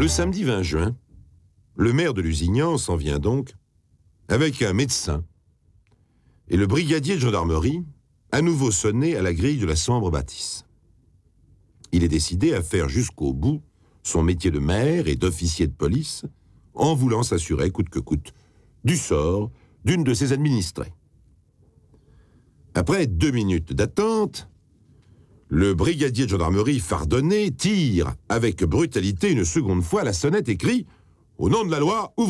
Le samedi 20 juin, le maire de Lusignan s'en vient donc avec un médecin et le brigadier de gendarmerie à nouveau sonné à la grille de la Sambre bâtisse. Il est décidé à faire jusqu'au bout son métier de maire et d'officier de police en voulant s'assurer, coûte que coûte, du sort d'une de ses administrées. Après 2 minutes d'attente, le brigadier de gendarmerie fardonné tire avec brutalité une seconde fois la sonnette et crie « Au nom de la loi, ouvrez !»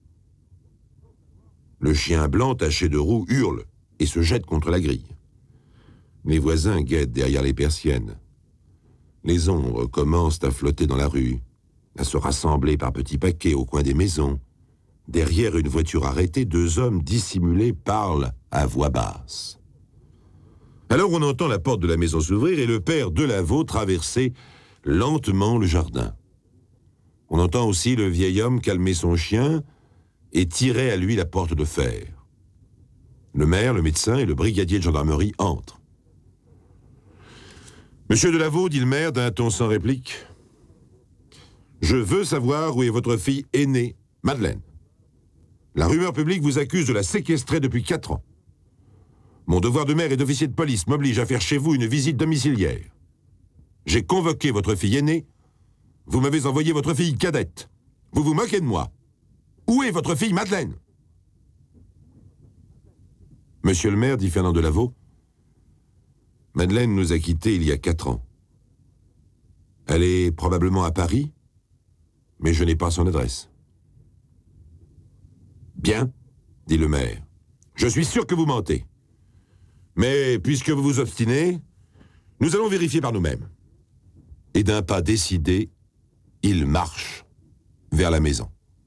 Le chien blanc taché de roux hurle et se jette contre la grille. Les voisins guettent derrière les persiennes. Les ombres commencent à flotter dans la rue, à se rassembler par petits paquets au coin des maisons. Derrière une voiture arrêtée, 2 hommes dissimulés parlent à voix basse. Alors on entend la porte de la maison s'ouvrir et le père Delaveau traverser lentement le jardin. On entend aussi le vieil homme calmer son chien et tirer à lui la porte de fer. Le maire, le médecin et le brigadier de gendarmerie entrent. « Monsieur Delaveau, dit le maire d'un ton sans réplique, je veux savoir où est votre fille aînée, Madeleine. La rumeur publique vous accuse de la séquestrer depuis 4 ans. Mon devoir de maire et d'officier de police m'oblige à faire chez vous une visite domiciliaire. J'ai convoqué votre fille aînée. Vous m'avez envoyé votre fille cadette. Vous vous moquez de moi. Où est votre fille Madeleine ? Monsieur le maire, dit Fernand Delaveau, Madeleine nous a quittés il y a 4 ans. Elle est probablement à Paris, mais je n'ai pas son adresse. Bien, dit le maire. Je suis sûr que vous mentez. Mais puisque vous vous obstinez, nous allons vérifier par nous-mêmes. Et d'un pas décidé, il marche vers la maison.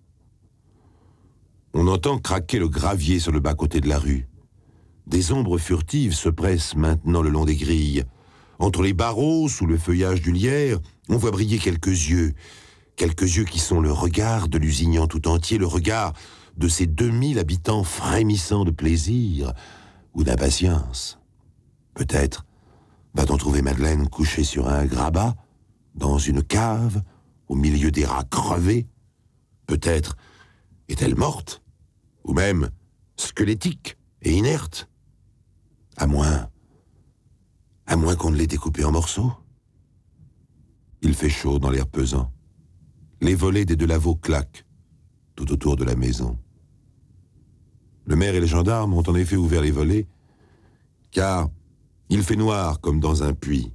On entend craquer le gravier sur le bas-côté de la rue. Des ombres furtives se pressent maintenant le long des grilles. Entre les barreaux, sous le feuillage du lierre, on voit briller quelques yeux qui sont le regard de Lusignan tout entier, le regard de ces 2000 habitants frémissant de plaisir ou d'impatience. Peut-être va-t-on trouver Madeleine couchée sur un grabat, dans une cave, au milieu des rats crevés. Peut-être est-elle morte, ou même squelettique et inerte. À moins qu'on ne l'ait découpée en morceaux. Il fait chaud dans l'air pesant. Les volets des Delaveau claquent tout autour de la maison. Le maire et les gendarmes ont en effet ouvert les volets, car il fait noir comme dans un puits